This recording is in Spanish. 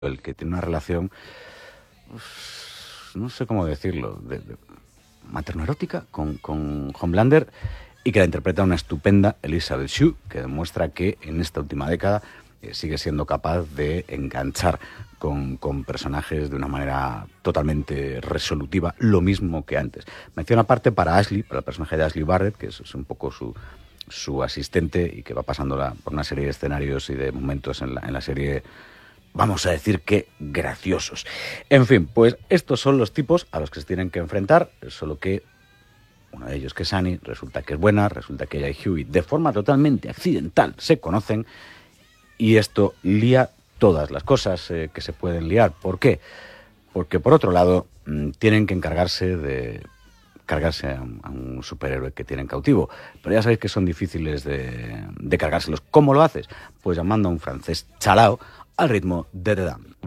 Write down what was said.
el que tiene una relación, pues, no sé cómo decirlo, de materno-erótica con Homelander, y que la interpreta una estupenda Elizabeth Shue, que demuestra que en esta última década sigue siendo capaz de enganchar con personajes de una manera totalmente resolutiva, lo mismo que antes. Mención aparte para Ashley, para el personaje de Ashley Barrett, que es un poco su asistente y que va pasándola por una serie de escenarios y de momentos en la serie, vamos a decir que graciosos. En fin, pues estos son los tipos a los que se tienen que enfrentar, solo que uno de ellos, que es Annie, resulta que es buena, resulta que ella y Hughie de forma totalmente accidental se conocen, y esto lía todas las cosas que se pueden liar. ¿Por qué? Porque por otro lado tienen que encargarse de cargarse a un superhéroe que tienen cautivo, pero ya sabéis que son difíciles de cargárselos. ¿Cómo lo haces? Pues llamando a un francés chalao al ritmo de The Dam.